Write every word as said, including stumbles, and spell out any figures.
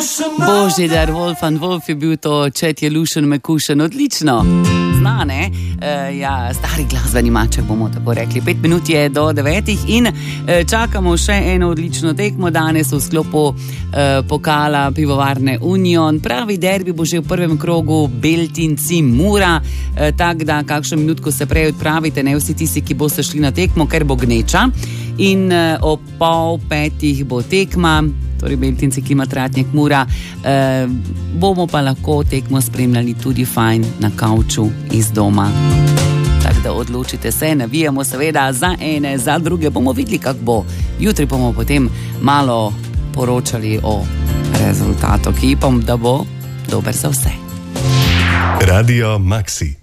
Božji dar, Wolfgang Wolf je bil to, Chet je lušen, mekušen, odlično. Znane, e, ja, stari glasbeni maček bomo tako rekli. Pet minut je do devetih in e, čakamo še eno odlično tekmo danes v sklopu e, pokala Pivovarne Union. Pravi derbi bo že v prvem krogu Beltinci Mura, e, tak da kakšno minutko se prej odpravite, ne vsi tisti, ki boste šli na tekmo, ker bo gneča. In e, ob pol petih bo tekma, torej Beltinci, ki ima Tratnjak Mura, eh, bomo pa lahko tekmo spremljali tudi fajn na kavču iz doma. Tako da odločite se, navijamo seveda za ene, za druge, bomo videli, kako bo. Jutri bomo potem malo poročali o rezultatu, ki upam, da bo dober za vse. Radio Maxi.